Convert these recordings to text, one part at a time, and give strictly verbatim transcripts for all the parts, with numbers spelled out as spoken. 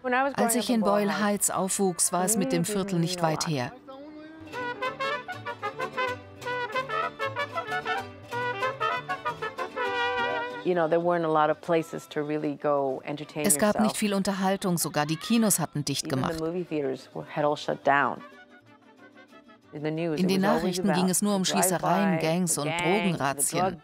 Als ich in Boyle Heights aufwuchs, war es mit dem Viertel nicht weit her. Es gab nicht viel Unterhaltung, sogar die Kinos hatten dicht gemacht. In den Nachrichten ging es nur um Schießereien, Gangs und Drogenrazzien.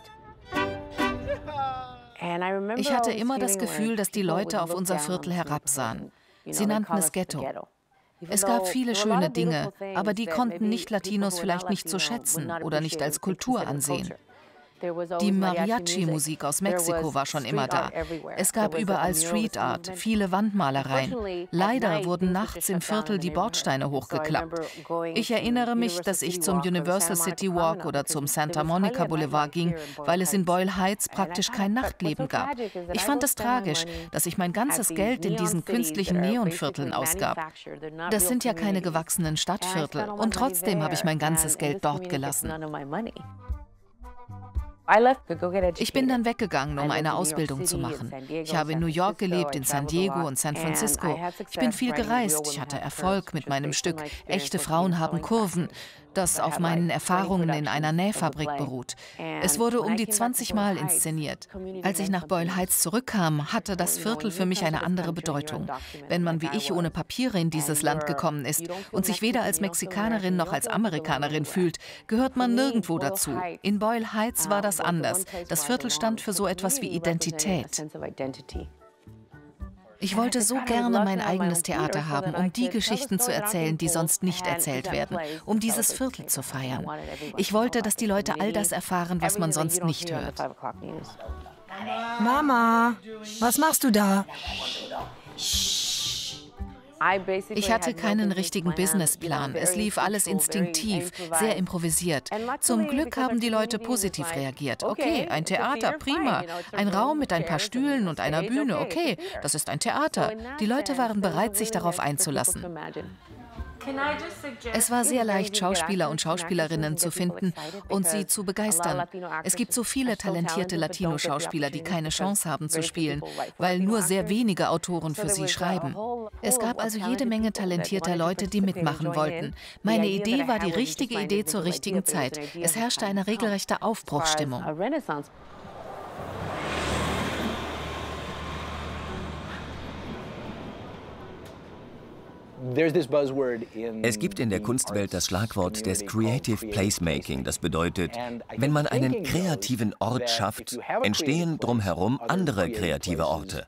Ich hatte immer das Gefühl, dass die Leute auf unser Viertel herabsahen. Sie nannten es Ghetto. Es gab viele schöne Dinge, aber die konnten Nicht-Latinos vielleicht nicht so schätzen oder nicht als Kultur ansehen. Die Mariachi-Musik aus Mexiko war schon immer da. Es gab überall Street Art, viele Wandmalereien. Leider wurden nachts im Viertel die Bordsteine hochgeklappt. Ich erinnere mich, dass ich zum Universal City Walk oder zum Santa Monica Boulevard ging, weil es in Boyle Heights praktisch kein Nachtleben gab. Ich fand es tragisch, dass ich mein ganzes Geld in diesen künstlichen Neonvierteln ausgab. Das sind ja keine gewachsenen Stadtviertel und trotzdem habe ich mein ganzes Geld dort gelassen. Ich bin dann weggegangen, um eine Ausbildung zu machen. Ich habe in New York gelebt, in San Diego und San Francisco. Ich bin viel gereist. Ich hatte Erfolg mit meinem Stück »Echte Frauen haben Kurven«, das auf meinen Erfahrungen in einer Nähfabrik beruht. Es wurde um die zwanzig Mal inszeniert. Als ich nach Boyle Heights zurückkam, hatte das Viertel für mich eine andere Bedeutung. Wenn man wie ich ohne Papiere in dieses Land gekommen ist und sich weder als Mexikanerin noch als Amerikanerin fühlt, gehört man nirgendwo dazu. In Boyle Heights war das anders. Das Viertel stand für so etwas wie Identität. Ich wollte so gerne mein eigenes Theater haben, um die Geschichten zu erzählen, die sonst nicht erzählt werden, um dieses Viertel zu feiern. Ich wollte, dass die Leute all das erfahren, was man sonst nicht hört. Mama, was machst du da? Ich hatte keinen richtigen Businessplan. Es lief alles instinktiv, sehr improvisiert. Zum Glück haben die Leute positiv reagiert. Okay, ein Theater, prima. Ein Raum mit ein paar Stühlen und einer Bühne, okay, das ist ein Theater. Die Leute waren bereit, sich darauf einzulassen. Es war sehr leicht, Schauspieler und Schauspielerinnen zu finden und sie zu begeistern. Es gibt so viele talentierte Latino-Schauspieler, die keine Chance haben zu spielen, weil nur sehr wenige Autoren für sie schreiben. Es gab also jede Menge talentierter Leute, die mitmachen wollten. Meine Idee war die richtige Idee zur richtigen Zeit. Es herrschte eine regelrechte Aufbruchsstimmung. Es gibt in der Kunstwelt das Schlagwort des Creative Placemaking. Das bedeutet, wenn man einen kreativen Ort schafft, entstehen drumherum andere kreative Orte.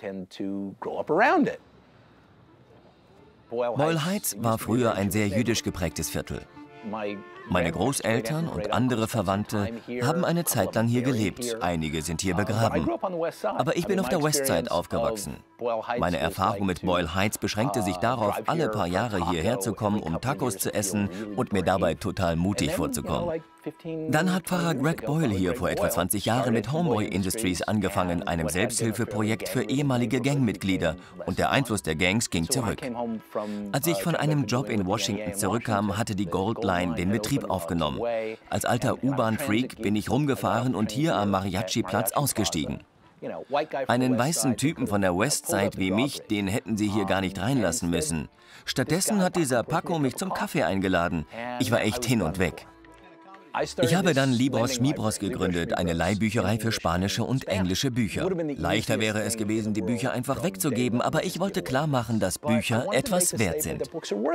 Boyle Heights war früher ein sehr jüdisch geprägtes Viertel. Meine Großeltern und andere Verwandte haben eine Zeit lang hier gelebt. Einige sind hier begraben. Aber ich bin auf der Westside aufgewachsen. Meine Erfahrung mit Boyle Heights beschränkte sich darauf, alle paar Jahre hierher zu kommen, um Tacos zu essen und mir dabei total mutig vorzukommen. Dann hat Pfarrer Greg Boyle hier vor etwa zwanzig Jahren mit Homeboy Industries angefangen, einem Selbsthilfeprojekt für ehemalige Gangmitglieder, und der Einfluss der Gangs ging zurück. Als ich von einem Job in Washington zurückkam, hatte die Gold Line den Betrieb aufgenommen. Als alter U-Bahn-Freak bin ich rumgefahren und hier am Mariachi-Platz ausgestiegen. Einen weißen Typen von der Westside wie mich, den hätten sie hier gar nicht reinlassen müssen. Stattdessen hat dieser Paco mich zum Kaffee eingeladen. Ich war echt hin und weg. Ich habe dann Libros Schmibros gegründet, eine Leihbücherei für spanische und englische Bücher. Leichter wäre es gewesen, die Bücher einfach wegzugeben, aber ich wollte klar machen, dass Bücher etwas wert sind.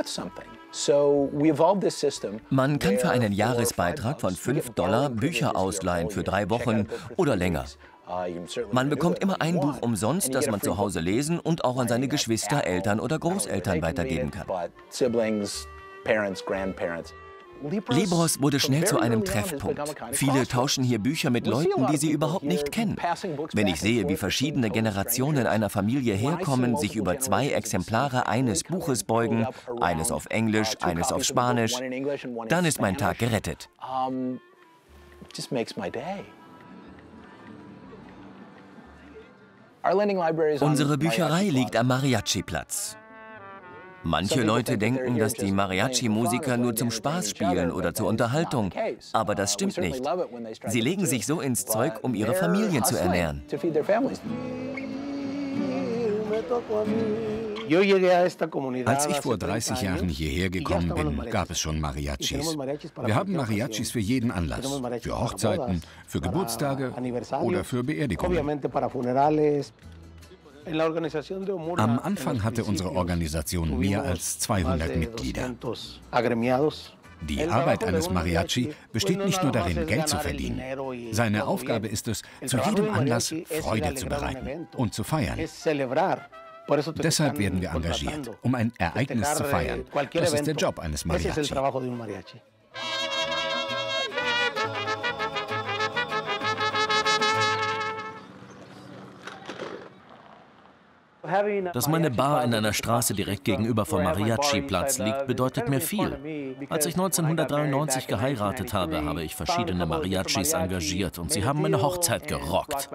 Man kann für einen Jahresbeitrag von fünf Dollar Bücher ausleihen für drei Wochen oder länger. Man bekommt immer ein Buch umsonst, das man zu Hause lesen und auch an seine Geschwister, Eltern oder Großeltern weitergeben kann. Libros wurde schnell zu einem Treffpunkt. Viele tauschen hier Bücher mit Leuten, die sie überhaupt nicht kennen. Wenn ich sehe, wie verschiedene Generationen einer Familie herkommen, sich über zwei Exemplare eines Buches beugen, eines auf Englisch, eines auf Spanisch, dann ist mein Tag gerettet. Unsere Bücherei liegt am Mariachi-Platz. Manche Leute denken, dass die Mariachi-Musiker nur zum Spaß spielen oder zur Unterhaltung. Aber das stimmt nicht. Sie legen sich so ins Zeug, um ihre Familien zu ernähren. Als ich vor dreißig Jahren hierher gekommen bin, gab es schon Mariachis. Wir haben Mariachis für jeden Anlass, für Hochzeiten, für Geburtstage oder für Beerdigungen. Am Anfang hatte unsere Organisation mehr als zweihundert Mitglieder. Die Arbeit eines Mariachi besteht nicht nur darin, Geld zu verdienen. Seine Aufgabe ist es, zu jedem Anlass Freude zu bereiten und zu feiern. Deshalb werden wir engagiert, um ein Ereignis zu feiern. Das ist der Job eines Mariachi. Dass meine Bar in einer Straße direkt gegenüber vom Mariachi-Platz liegt, bedeutet mir viel. Als ich neunzehnhundertdreiundneunzig geheiratet habe, habe ich verschiedene Mariachis engagiert und sie haben meine Hochzeit gerockt.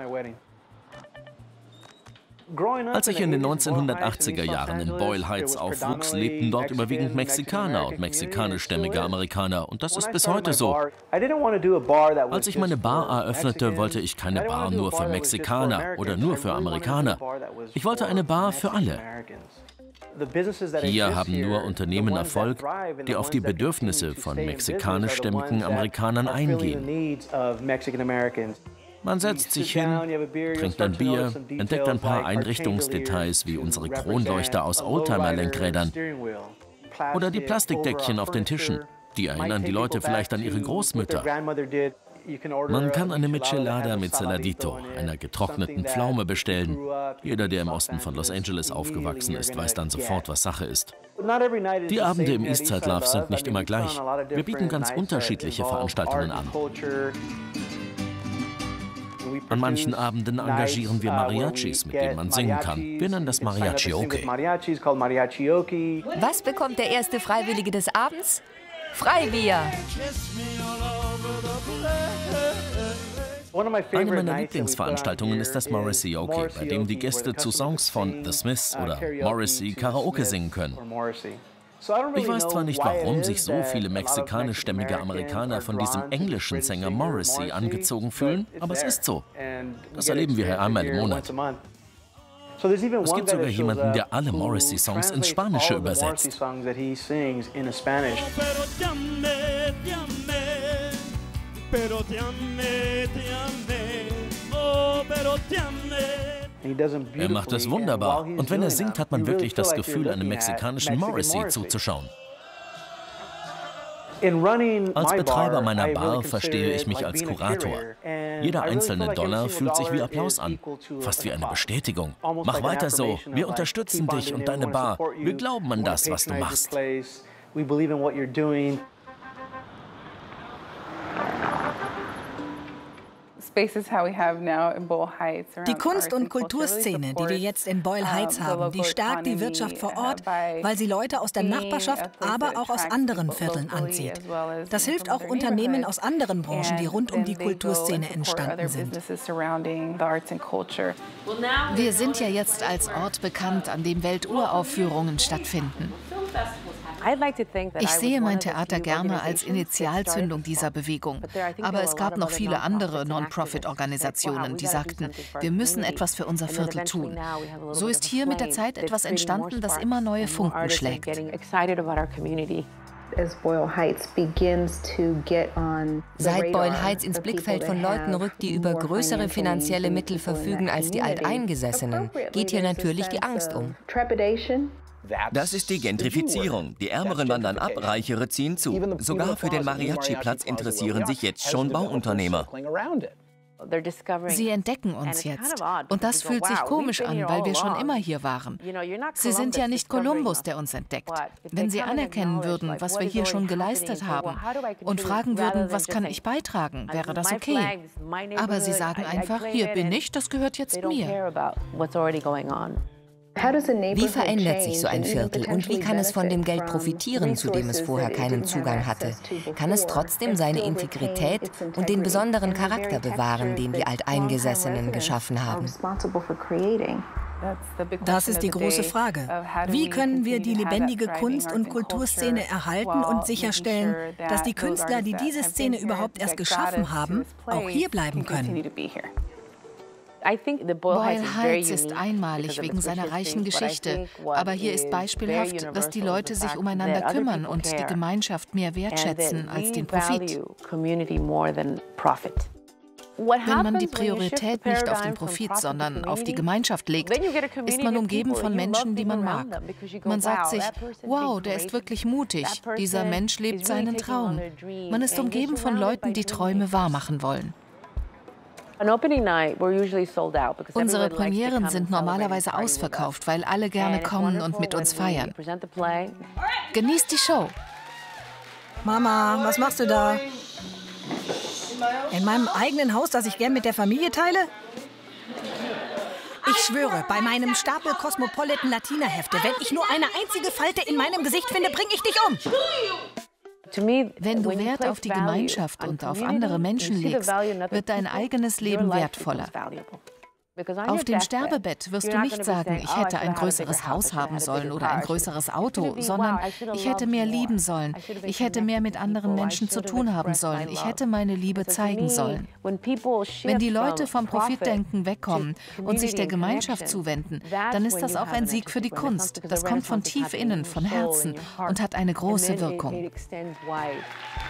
Als ich in den neunzehnhundertachtziger Jahren in Boyle Heights aufwuchs, lebten dort überwiegend Mexikaner und mexikanischstämmige Amerikaner. Und das ist bis heute so. Als ich meine Bar eröffnete, wollte ich keine Bar nur für Mexikaner oder nur für Amerikaner. Ich wollte eine Bar für alle. Hier haben nur Unternehmen Erfolg, die auf die Bedürfnisse von mexikanischstämmigen Amerikanern eingehen. Man setzt sich hin, trinkt ein Bier, entdeckt ein paar Einrichtungsdetails wie unsere Kronleuchter aus Oldtimer-Lenkrädern oder die Plastikdeckchen auf den Tischen. Die erinnern die Leute vielleicht an ihre Großmütter. Man kann eine Michelada mit Saladito, einer getrockneten Pflaume, bestellen. Jeder, der im Osten von Los Angeles aufgewachsen ist, weiß dann sofort, was Sache ist. Die Abende im Eastside Love sind nicht immer gleich. Wir bieten ganz unterschiedliche Veranstaltungen an. An manchen Abenden engagieren wir Mariachis, mit denen man singen kann. Wir nennen das Mariachioke. Was bekommt der erste Freiwillige des Abends? Freibier! Eine meiner Lieblingsveranstaltungen ist das Morrissey-Oke, bei dem die Gäste zu Songs von The Smiths oder Morrissey Karaoke singen können. Ich weiß zwar nicht, warum sich so viele mexikanischstämmige Amerikaner von diesem englischen Sänger Morrissey angezogen fühlen, aber es ist so. Das erleben wir hier einmal im Monat. Es gibt sogar jemanden, der alle Morrissey-Songs ins Spanische übersetzt. Er macht es wunderbar. Und wenn er singt, hat man wirklich das Gefühl, einem mexikanischen Morrissey zuzuschauen. Als Betreiber meiner Bar verstehe ich mich als Kurator. Jeder einzelne Dollar fühlt sich wie Applaus an, fast wie eine Bestätigung. Mach weiter so, wir unterstützen dich und deine Bar. Wir glauben an das, was du machst. Die Kunst- und Kulturszene, die wir jetzt in Boyle Heights haben, die stärkt die Wirtschaft vor Ort, weil sie Leute aus der Nachbarschaft, aber auch aus anderen Vierteln anzieht. Das hilft auch Unternehmen aus anderen Branchen, die rund um die Kulturszene entstanden sind. Wir sind ja jetzt als Ort bekannt, an dem Welturaufführungen stattfinden. Ich sehe mein Theater gerne als Initialzündung dieser Bewegung. Aber es gab noch viele andere Non-Profit-Organisationen, die sagten, wir müssen etwas für unser Viertel tun. So ist hier mit der Zeit etwas entstanden, das immer neue Funken schlägt. Seit Boyle Heights ins Blickfeld von Leuten rückt, die über größere finanzielle Mittel verfügen als die Alteingesessenen, geht hier natürlich die Angst um. Das ist die Gentrifizierung. Die Ärmeren wandern ab, Reichere ziehen zu. Sogar für den Mariachi-Platz interessieren sich jetzt schon Bauunternehmer. Sie entdecken uns jetzt. Und das fühlt sich komisch an, weil wir schon immer hier waren. Sie sind ja nicht Kolumbus, der uns entdeckt. Wenn Sie anerkennen würden, was wir hier schon geleistet haben und fragen würden, was kann ich beitragen, wäre das okay. Aber Sie sagen einfach, hier bin ich, das gehört jetzt mir. Wie verändert sich so ein Viertel und wie kann es von dem Geld profitieren, zu dem es vorher keinen Zugang hatte? Kann es trotzdem seine Integrität und den besonderen Charakter bewahren, den die Alteingesessenen geschaffen haben? Das ist die große Frage. Wie können wir die lebendige Kunst- und Kulturszene erhalten und sicherstellen, dass die Künstler, die diese Szene überhaupt erst geschaffen haben, auch hier bleiben können? Boyle Heights ist einmalig wegen seiner reichen Geschichte, aber hier ist beispielhaft, dass die Leute sich umeinander kümmern und die Gemeinschaft mehr wertschätzen als den Profit. Wenn man die Priorität nicht auf den Profit, sondern auf die Gemeinschaft legt, ist man umgeben von Menschen, die man mag. Man sagt sich, wow, der ist wirklich mutig, dieser Mensch lebt seinen Traum. Man ist umgeben von Leuten, die Träume wahrmachen wollen. Unsere Premieren sind normalerweise ausverkauft, weil alle gerne kommen und mit uns feiern. Genießt die Show! Mama, was machst du da? In meinem eigenen Haus, das ich gern mit der Familie teile? Ich schwöre, bei meinem Stapel Cosmopolitan Latina-Hefte, wenn ich nur eine einzige Falte in meinem Gesicht finde, bringe ich dich um. Wenn du Wert auf die Gemeinschaft und auf andere Menschen legst, wird dein eigenes Leben wertvoller. Auf dem Sterbebett wirst du nicht sagen, ich hätte ein größeres Haus haben sollen oder ein größeres Auto, sondern ich hätte mehr lieben sollen, ich hätte mehr mit anderen Menschen zu tun haben sollen, ich hätte meine Liebe zeigen sollen. Wenn die Leute vom Profitdenken wegkommen und sich der Gemeinschaft zuwenden, dann ist das auch ein Sieg für die Kunst. Das kommt von tief innen, von Herzen und hat eine große Wirkung.